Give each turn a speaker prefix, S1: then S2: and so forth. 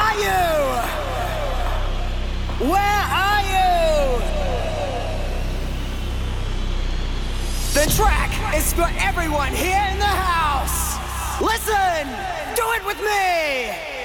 S1: are you? Where are you? The track is for everyone here in the house. Listen, do it with me.